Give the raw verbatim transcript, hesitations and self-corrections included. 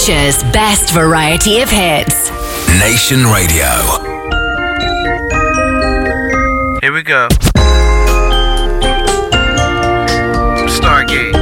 Future's best variety of hits. Nation Radio. Here we go. Stargate.